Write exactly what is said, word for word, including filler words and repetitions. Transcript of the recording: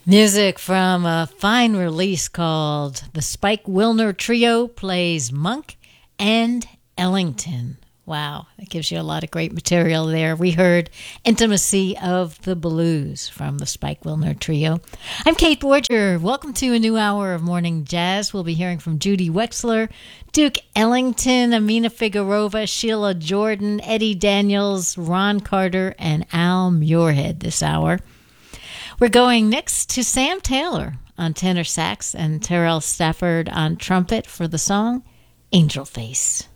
Music from a fine release called The Spike Wilner Trio Plays Monk and Ellington. Wow, that gives you a lot of great material there. We heard Intimacy of the Blues from the Spike Wilner Trio. I'm Kate Borger. Welcome to a new hour of Morning Jazz. We'll be hearing from Judy Wexler, Duke Ellington, Amina Figueroa, Sheila Jordan, Eddie Daniels, Ron Carter, and Al Muirhead this hour. We're going next to Sam Taylor on tenor sax and Terrell Stafford on trumpet for the song Angel Face.